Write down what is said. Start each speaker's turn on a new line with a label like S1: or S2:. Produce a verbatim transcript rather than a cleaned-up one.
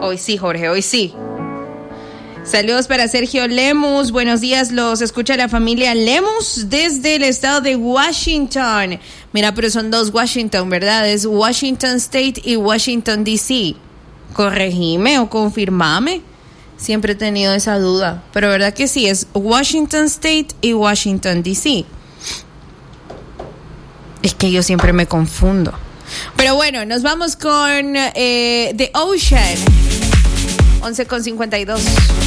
S1: Hoy sí, Jorge, hoy sí. Saludos para Sergio Lemus. Buenos días, los escucha la familia Lemus desde el estado de Washington. Mira, pero son dos Washington, ¿verdad? Es Washington State y Washington D C. Corregime o confirmame. Siempre he tenido esa duda. Pero verdad que sí, es Washington State y Washington D C. Es que yo siempre me confundo. Pero bueno, nos vamos con eh, The Ocean. once con cincuenta y dos.